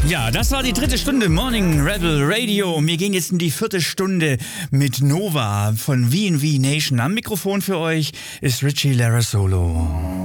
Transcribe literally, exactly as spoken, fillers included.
Ja, das war die dritte Stunde Morning Rebel Radio. Wir gehen jetzt in die vierte Stunde mit Nova von V and V Nation. Am Mikrofon für euch ist Richie Larasolo.